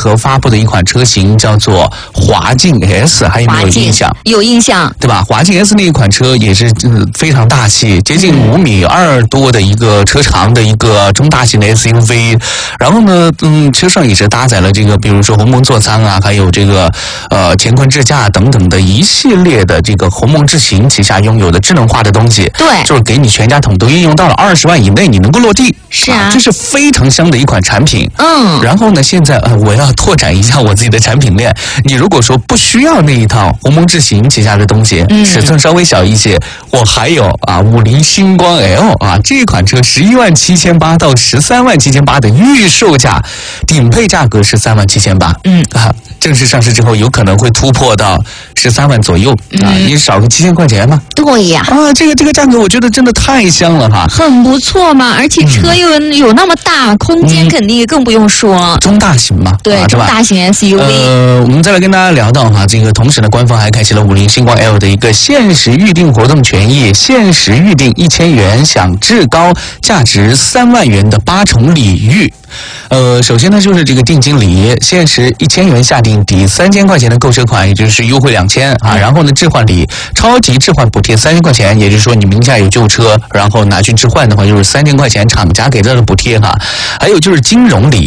合发布的一款车型叫做华境 S， 还有没有印象？ 有印象， 对吧？华境 S 那一款车也是非常大气，接近5.2米多的一个车长的一个中大型的 SUV， 然后呢，车上也是搭载了这个，比如说鸿蒙座舱啊，还有这个乾坤智驾等等的一系列的这个鸿蒙智行旗下拥有的智能化的东西， 对， 就是给你全家桶都应用到了20万以内，你能够落地， 是啊， 这是非常香的一款产品。然后呢，现在我要拓展一下我自己的产品链。你如果说不需要那一套鸿蒙智行旗下的东西，尺寸稍微小一些，我还有50星光 L 这款车11.78万到13.78万的预售价，顶配价格13.78万。正式上市之后有可能会突破到13万左右你少个7000块钱嘛？ 对呀， 这个价格我觉得真的太香了哈， 很不错嘛，而且车又有那么大，空间肯定更不用说了， 中大型嘛， 对，中大型 SUV。 我们再来跟大家聊到这个同时呢，官方还开启了50星光 L 的一个限时预定活动权益，限时预定1000元享至高价值3万元的8重礼遇。首先呢，就是这个定金礼，限时1000元下定抵3000块钱的购车款，也就是优惠2000然后呢，置换礼超级置换补贴3000块钱，也就是说你名下有旧车，然后拿去置换的话，就是3000块钱厂家给到的补贴还有就是金融礼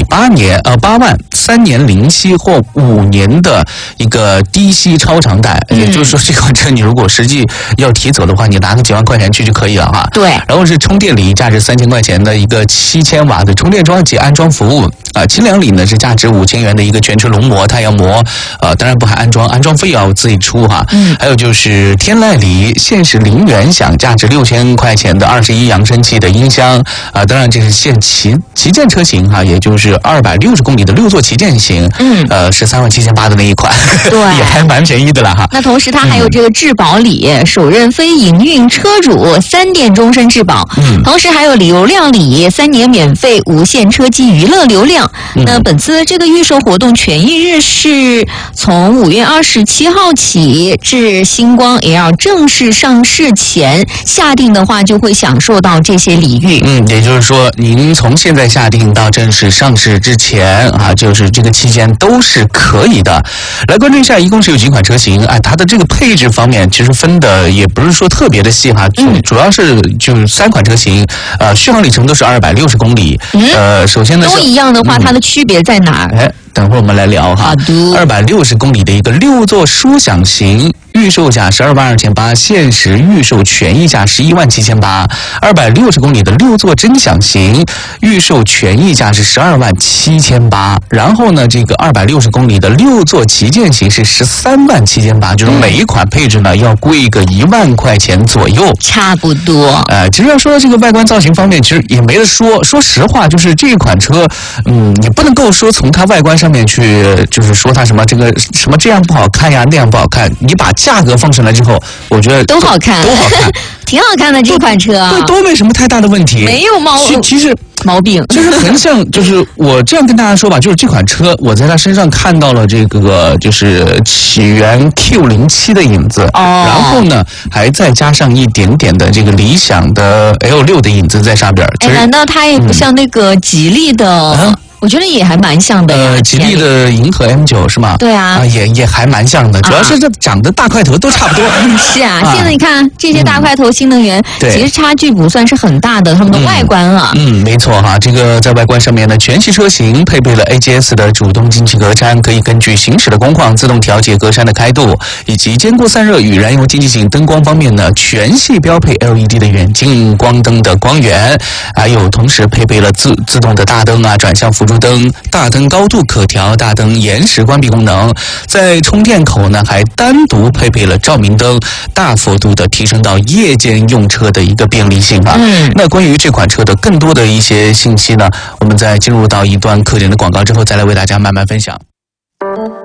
8万3年零息或5年的一个低息超长贷，也就是说这款车你如果实际要提走的话，你拿个几万块钱去就可以了对。 然后是充电礼，价值3000块钱的一个7000瓦的充电桩及安装服务清凉礼呢是价值5000元的一个全车龙膜、太阳膜，当然不含安装，安装费要自己出还有就是天籁礼，限时0元享价值6000块钱的21扬声器的音箱当然这是限旗舰车型也就是260公里的6座旗舰型13.78万的那一款， 对， 也还蛮便宜的了那同时它还有这个质保礼，首任非营运车主3年终身质保，同时还有流量礼，3年免费无限车机娱乐流量。那本次这个预售活动权益日是从5月27号起至星光 L 正式上市前，下定的话就会享受到这些礼遇。 也就是说您从现在下定到正式上市之前就是这个期间都是可以的。来关注一下，一共是有几款车型它的这个配置方面其实分的也不是说特别的细主要是就是3款车型续航里程都是260公里首先呢都一样的话它的区别在哪儿？ 等会儿我们来聊260公里的一个6座舒享型，预售价12.28万，限时预售权益价11.78万；260公里的6座臻享型，预售权益价是12.78万。然后呢，这个260公里的6座旗舰型是13.78万，就是每一款配置呢要贵个1万块钱左右， 差不多。 其实要说到这个外观造型方面，其实也没得说。说实话，就是这款车，你不能够说从它外观上面去，就是说它什么这样不好看呀，那样不好看。你把价格放上来之后，我觉得都好看，挺好看的这款车， 都没什么太大的问题， 没有其实毛病， 就是很像，就是我这样跟大家说吧，就是这款车我在它身上看到了这个就是起源 Q07 的影子，然后呢还再加上一点点的这个理想的 L6 的影子在上边。 难道它也不像那个吉利的？我觉得也还蛮像的呀。 吉利的银河 M9 是吗？ 对啊， 也还蛮像的，主要是这长得大块头都差不多。 是啊，现在你看这些大块头新能源，其实差距不算是很大的，他们的外观没错这个在外观上面呢，全系车型配备了 AGS 的主动进气格栅，可以根据行驶的工况自动调节格栅的开度，以及兼顾散热与燃油经济性。灯光方面呢，全系标配 LED 的远近光灯的光源，还有同时配备了自动的大灯转向辅助灯、大灯高度可调、大灯延时关闭功能。在充电口呢，还单独配备了照明灯，大幅度的提升到夜间用车的一个便利性那关于这款车的更多的一些信息呢，我们在进入到一段课程的广告之后，再来为大家慢慢分享。